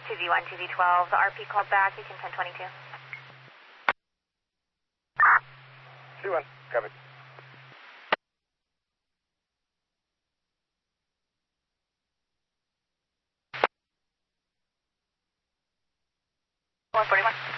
2V1, 2V12, the RP called back, you can 1022. 2-1, copy. 141.